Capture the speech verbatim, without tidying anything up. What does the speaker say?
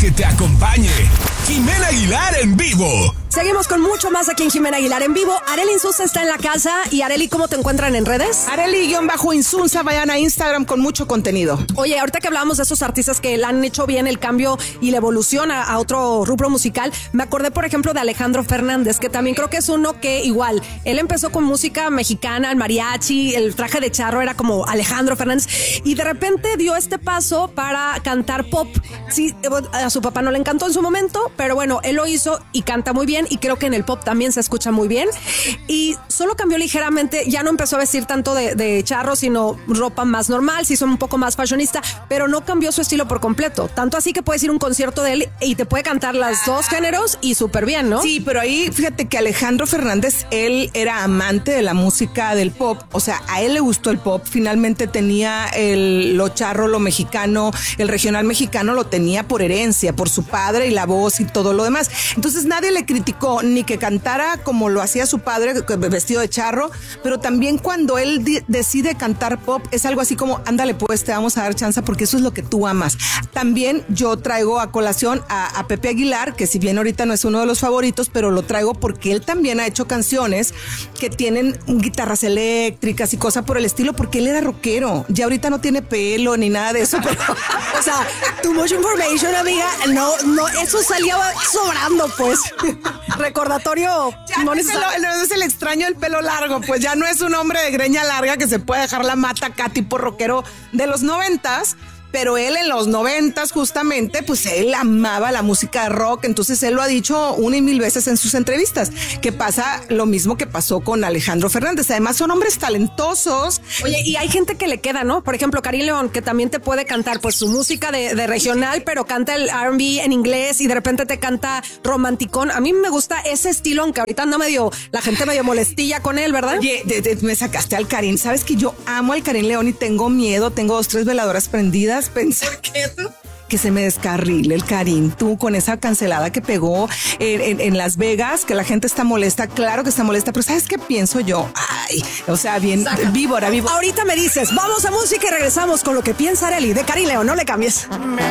que te acompañe. Jimena Aguilar en vivo. Seguimos con mucho más aquí en Jimena Aguilar en vivo. Arely Insunza está en la casa. Y Arely, ¿cómo te encuentran en redes? Arely-Insunza, vayan a Instagram con mucho contenido. Oye, ahorita que hablábamos de esos artistas que le han hecho bien el cambio y la evolución a, a otro rubro musical, me acordé, por ejemplo, de Alejandro Fernández, que también creo que es uno que igual, él empezó con música mexicana, el mariachi, el traje de charro era como Alejandro Fernández, y de repente dio este paso para cantar pop. Sí, a su papá no le encantó en su momento, pero bueno, él lo hizo y canta muy bien, y creo que en el pop también se escucha muy bien, y solo cambió ligeramente, ya no empezó a vestir tanto de, de charro, sino ropa más normal, se hizo un poco más fashionista, pero no cambió su estilo por completo, tanto así que puedes ir a un concierto de él y te puede cantar los dos géneros y súper bien, ¿no? Sí, pero ahí fíjate que Alejandro Fernández, él era amante de la música del pop, o sea, a él le gustó el pop, finalmente tenía el, lo charro, lo mexicano, el regional mexicano lo tenía por herencia, por su padre y la voz y todo lo demás, entonces nadie le criticó ni que cantara como lo hacía su padre, vestido de charro, pero también cuando él di- decide cantar pop, es algo así como, ándale pues, te vamos a dar chance porque eso es lo que tú amas. También yo traigo a colación a, a Pepe Aguilar, que si bien ahorita no es uno de los favoritos, pero lo traigo porque él también ha hecho canciones que tienen guitarras eléctricas y cosas por el estilo, porque él era rockero, ya ahorita no tiene pelo ni nada de eso, pero... O sea, too much information, amiga. No, no, eso salía sobrando, pues. Recordatorio. Ya no, es el, no es el extraño del pelo largo, pues ya no es un hombre de greña larga que se puede dejar la mata acá tipo rockero de los noventas. Pero él en los noventas justamente, pues él amaba la música de rock, entonces él lo ha dicho una y mil veces en sus entrevistas, que pasa lo mismo que pasó con Alejandro Fernández. Además son hombres talentosos. Oye, y hay gente que le queda, ¿no? Por ejemplo, Karim León, que también te puede cantar pues su música de, de regional, pero canta el R and B en inglés y de repente te canta romanticón. A mí me gusta ese estilo, aunque ahorita anda medio, la gente medio molestilla con él, ¿verdad? Oye, de, de, me sacaste al Karim. Sabes que yo amo al Karim León y tengo miedo, tengo dos, tres veladoras prendidas. Pensé ¿Por qué tú? que se me descarrile el Karim, tú con esa cancelada que pegó en, en, en Las Vegas, que la gente está molesta, claro que está molesta, pero ¿sabes qué pienso yo? Ay, o sea, bien, Saca. víbora, víbora. Ahorita me dices, vamos a música y regresamos con lo que piensa Arely de Karim León, no le cambies.